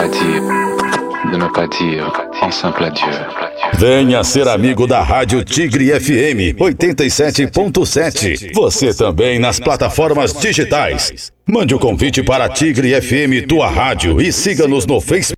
ne pas dire un simple adieu. Venha ser amigo da Rádio Tigre FM 87.7. Você também nas plataformas digitais. Mande o convite para Tigre FM, tua rádio, e siga-nos no Facebook.